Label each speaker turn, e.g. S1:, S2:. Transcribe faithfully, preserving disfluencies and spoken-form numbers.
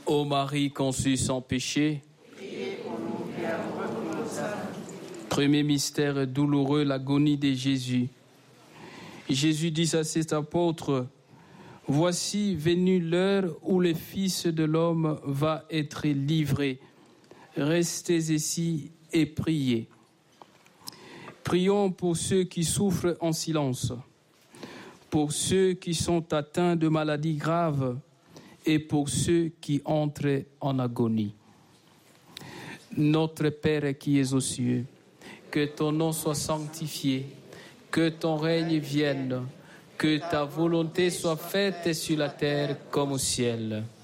S1: Ô Marie conçue sans péché, premier mystère douloureux, l'agonie de Jésus. Jésus dit à ses apôtres, « Voici venue l'heure où le Fils de l'homme va être livré. Restez ici et priez. » Prions pour ceux qui souffrent en silence, pour ceux qui sont atteints de maladies graves et pour ceux qui entrent en agonie. Notre Père qui es aux cieux, que ton nom soit sanctifié, que ton règne vienne, que ta volonté soit faite sur la terre comme au ciel.